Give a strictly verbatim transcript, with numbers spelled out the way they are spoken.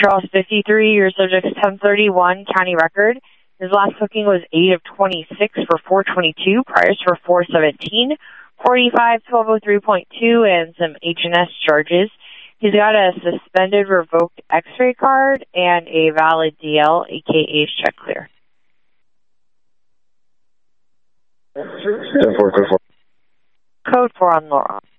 Charles, fifty-three, your subject's ten thirty-one, county record. His last booking was eight of twenty-six for four twenty-two, priors for four seventeen, forty-five, twelve oh three point two, and some H and S charges. He's got a suspended revoked X-ray card and a valid D L, a K A check clear. ten four, code four. Code four on Laurel.